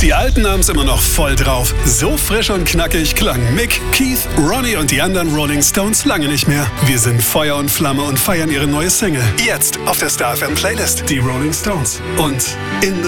Die Alten haben's immer noch voll drauf. So frisch und knackig klangen Mick, Keith, Ronnie und die anderen Rolling Stones lange nicht mehr. Wir sind Feuer und Flamme und feiern ihre neue Single. Jetzt auf der Star FM Playlist. Die Rolling Stones. Und in